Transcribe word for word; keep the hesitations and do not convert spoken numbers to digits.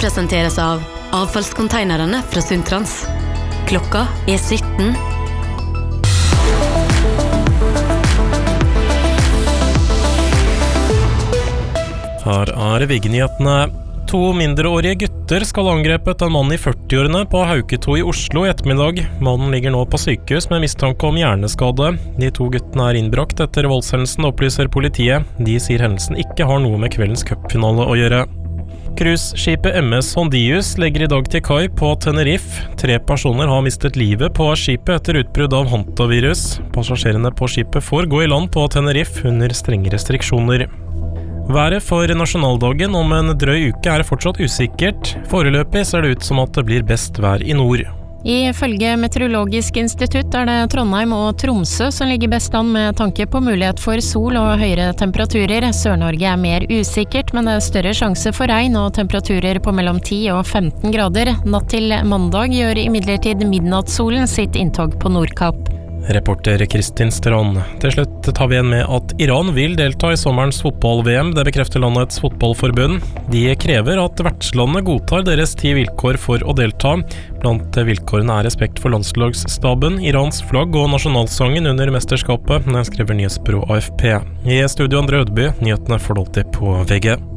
presenteres av avfallskonteinerne fra Sundtrans. Klokka er sytten. Her er VG-nyhetene. To mindreårige gutter skal ha angrepet en mann i førtiårene på Hauketo i Oslo i ettermiddag. Mannen ligger nå på sykehus med mistanke om hjerneskade. De to guttene er innbrakt etter voldshendelsen, opplyser politiet. De sier hendelsen ikke har noe med kveldens cupfinale å gjøre. Cruiseskipet M S Hondius legger i dag til kai på Tenerife. Tre personer har mistet livet på skipet etter utbrudd av hantavirus. Passasjerene på skipet får gå i land på Tenerife under strenge restriksjoner. Været for nasjonaldagen om en drøy uke er fortsatt usikkert. Foreløpig ser det ut som at det blir best vær i nord. Ifølge Meteorologisk institutt er det Trondheim og Tromsø som ligger best an med tanke på mulighet for sol og høyere temperaturer. Sør-Norge er mer usikkert, men det er større sjanse for regn og temperaturer på mellom ti og femten grader. Natt til mandag gjør imidlertid midnattssolen sitt inntog på Nordkapp. Reporter Kristin Strand. Til slutt tar vi igjen med at Iran vil delta i sommerens fotball-V M. Det bekrefter landets fotballforbund. De krever at vertslandet godtar deres ti vilkår for å delta. Blant vilkårene er respekt for landslagsstaben, Irans flagg og nasjonalsangen under mesterskapet, skriver nyhetsbyrå A F P. I studio Andre Ødeby, nyhetene får du alltid på V G.